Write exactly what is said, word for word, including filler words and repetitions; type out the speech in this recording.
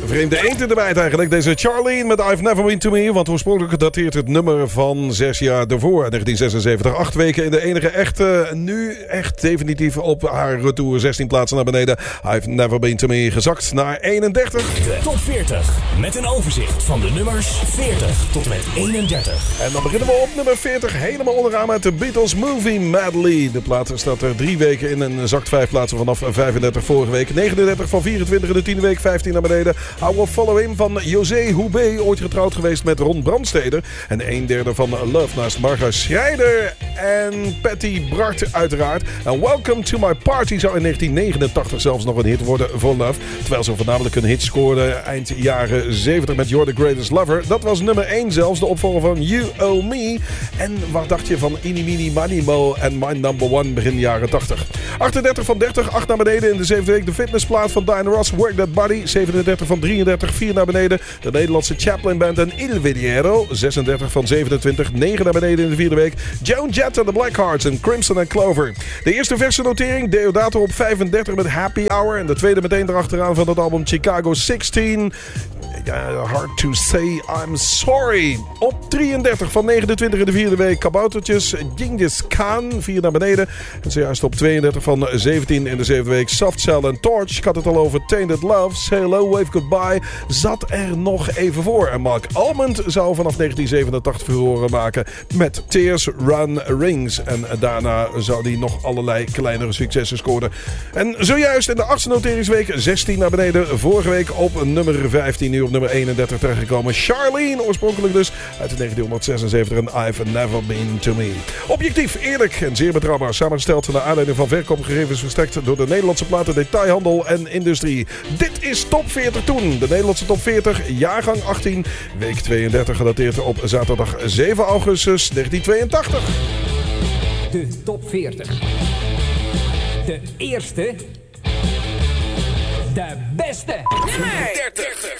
vreemde eend in de bijt eigenlijk. Deze Charlene met I've Never Been To Me. Want oorspronkelijk dateert het nummer van zes jaar daarvoor. negentien zesenzeventig. Acht weken in de enige echte. Nu echt definitief op haar retour. zestien plaatsen naar beneden. I've Never Been To Me gezakt naar eenendertig. De top veertig. Met een overzicht van de nummers veertig tot en met eenendertig. En dan beginnen we op nummer veertig. Helemaal onderaan met de Beatles Movie Medley. De plaat staat er drie weken in en zakt vijf plaatsen vanaf vijfendertig vorige week. negenendertig van vierentwintig in de tiende week. vijftien naar beneden. I Will Follow Him van José Houbé. Ooit getrouwd geweest met Ron Brandsteder. En een derde van Love naast Marga Schreider en Patty Bart uiteraard. En Welcome to My Party zou in negentien negenentachtig zelfs nog een hit worden voor Love. Terwijl ze voornamelijk een hit scoorde eind jaren zeventig met You're the Greatest Lover. Dat was nummer één zelfs, de opvolger van You Owe Me. En wat dacht je van Ini Mini Manimo en My Number One begin jaren tachtig. achtendertig van dertig, acht naar beneden in de zevende week. De fitnessplaat van Diana Ross, Work That Body. zevenendertig van drieëndertig, vier naar beneden. De Nederlandse Chaplin Band en Il Vidiero. zesendertig van zevenentwintig, negen naar beneden in de vierde week. Joan Jett en The Blackhearts en Crimson and Clover. De eerste verse notering, Deodato op vijfendertig met Happy Hour. En de tweede meteen erachteraan van het album Chicago zestien. Uh, hard to say I'm sorry. Op drieëndertig van negenentwintig in de vierde week. Kaboutertjes, Genghis Khan, vier naar beneden. En zojuist op tweeëndertig van zeventien in de zevende week. Soft Cell en Torch. Ik had het al over Tainted Love. Say Hello, Wave Goodbye. Zat er nog even voor. En Mark Almond zou vanaf negentien zevenentachtig verhoren maken met Tears Run Rings. En daarna zou hij nog allerlei kleinere successen scoren. En zojuist in de achtste noteringsweek zestien naar beneden. Vorige week op nummer vijftien. Nu op nummer eenendertig terechtgekomen. Charlene, oorspronkelijk dus uit negentienhonderdzesenzeventig en I've Never Been To Me. Objectief, eerlijk en zeer betrouwbaar. Samengesteld naar aanleiding van verkoopgegevens verstrekt door de Nederlandse platen detailhandel en industrie. Dit is Top veertig toen. De Nederlandse Top veertig, jaargang achttien, week tweeëndertig, gedateerd op zaterdag zeven augustus negentientweeëntachtig. De Top veertig. De eerste. De beste. Nummer dertig.